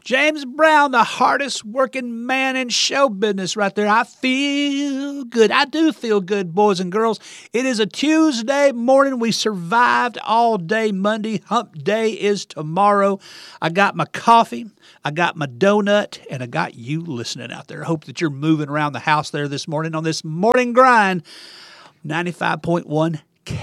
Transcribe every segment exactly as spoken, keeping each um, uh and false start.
James Brown, the hardest working man in show business right there. I feel good. I do feel good, boys and girls. It is a Tuesday morning. We survived all day Monday. Hump day is tomorrow. I got my coffee, I got my donut, and I got you listening out there. I hope that you're moving around the house there this morning on this morning grind. ninety-five point one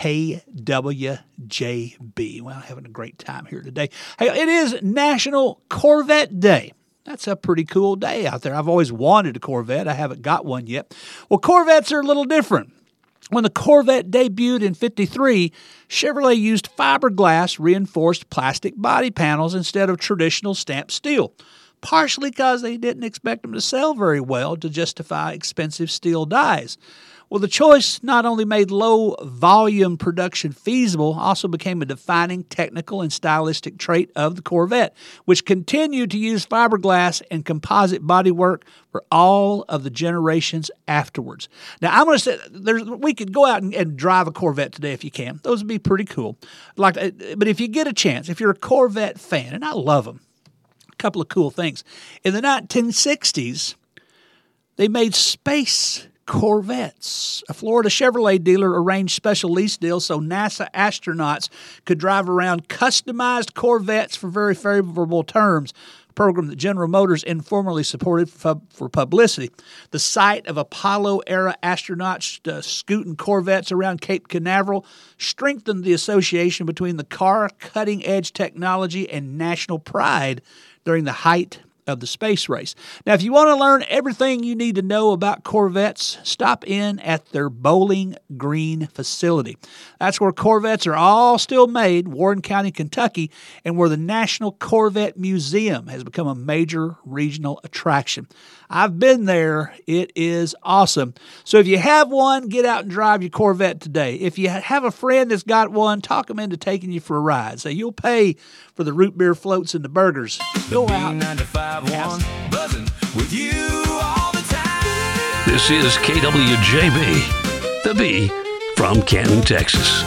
K W J B. Well, having a great time here today. Hey, it is National Corvette Day. That's a pretty cool day out there. I've always wanted a Corvette. I haven't got one yet. Well, Corvettes are a little different. When the Corvette debuted in fifty-three, Chevrolet used fiberglass reinforced plastic body panels instead of traditional stamped steel, partially because they didn't expect them to sell very well to justify expensive steel dies. Well, the choice not only made low-volume production feasible, also became a defining technical and stylistic trait of the Corvette, which continued to use fiberglass and composite bodywork for all of the generations afterwards. Now, I'm going to say there's, we could go out and, and drive a Corvette today if you can. Those would be pretty cool. Like, but if you get a chance, if you're a Corvette fan, and I love them, a couple of cool things. In the nineteen sixties, they made space Corvettes. A Florida Chevrolet dealer arranged special lease deals so NASA astronauts could drive around customized Corvettes for very favorable terms, a program that General Motors informally supported for, for publicity. The sight of Apollo-era astronauts uh, scooting Corvettes around Cape Canaveral strengthened the association between the car cutting-edge technology and national pride during the height of the space race. Now, if you want to learn everything you need to know about Corvettes, stop in at their Bowling Green facility. That's where Corvettes are all still made, Warren County, Kentucky, and where the National Corvette Museum has become a major regional attraction. I've been there. It is awesome. So if you have one, get out and drive your Corvette today. If you have a friend that's got one, talk them into taking you for a ride. So you'll pay for the root beer floats and the burgers. Go out. One, buzzing with you all the time. This is K W J B, the B from Canton, Texas.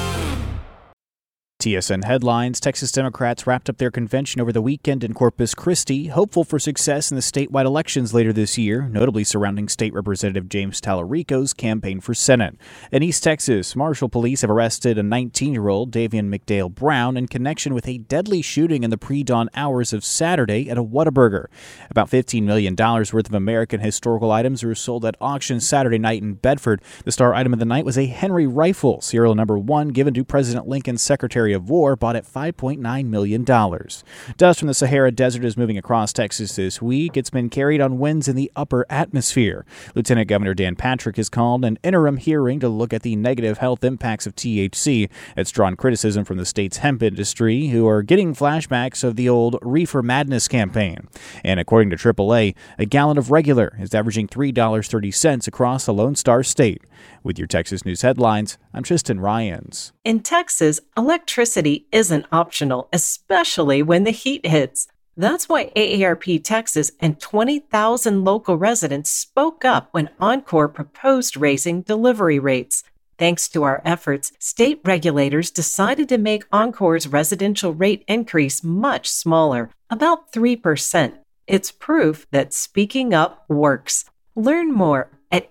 T S N headlines. Texas Democrats wrapped up their convention over the weekend in Corpus Christi, hopeful for success in the statewide elections later this year, notably surrounding State Representative James Tallarico's campaign for Senate. In East Texas, Marshall police have arrested a nineteen-year-old, Davian McDale Brown, in connection with a deadly shooting in the pre-dawn hours of Saturday at a Whataburger. About fifteen million dollars worth of American historical items were sold at auction Saturday night in Bedford. The star item of the night was a Henry rifle, serial number one, given to President Lincoln's Secretary of War, bought at five point nine million dollars. Dust from the Sahara Desert is moving across Texas this week. It's been carried on winds in the upper atmosphere. Lieutenant Governor Dan Patrick has called an interim hearing to look at the negative health impacts of T H C. It's drawn criticism from the state's hemp industry, who are getting flashbacks of the old Reefer Madness campaign. And according to triple A, a gallon of regular is averaging three dollars and thirty cents across the Lone Star State. With your Texas News headlines, I'm Tristan Ryans. In Texas, electricity isn't optional, especially when the heat hits. That's why A A R P Texas and twenty thousand local residents spoke up when Oncor proposed raising delivery rates. Thanks to our efforts, state regulators decided to make Oncor's residential rate increase much smaller, about three percent. It's proof that speaking up works. Learn more at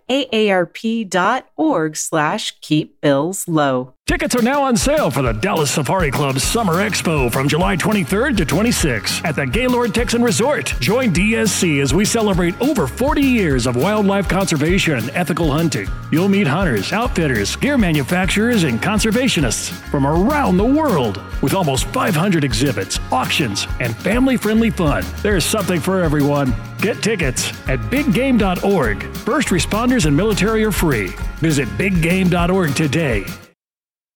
aarp.org slash keep bills low. Tickets are now on sale for the Dallas Safari Club's Summer Expo from July twenty-third to twenty-sixth at the Gaylord Texan Resort. Join D S C as we celebrate over forty years of wildlife conservation and ethical hunting. You'll meet hunters, outfitters, gear manufacturers, and conservationists from around the world. With almost five hundred exhibits, auctions, and family-friendly fun, there's something for everyone. Get tickets at big game dot org. First responders and military are free. Visit big game dot org today.